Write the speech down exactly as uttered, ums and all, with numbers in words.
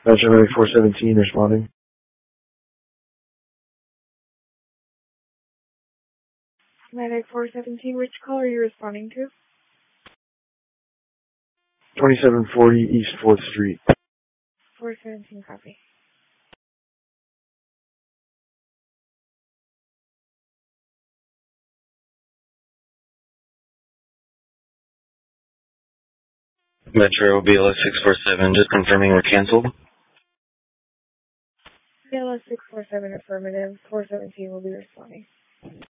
Metro ninety-four seventeen responding. ninety-four seventeen, which call are you responding to? twenty-seven forty East fourth Street. four seventeen, copy. Metro B L S six four seven, just confirming we're canceled. B L S six four seven affirmative, four seventeen will be responding.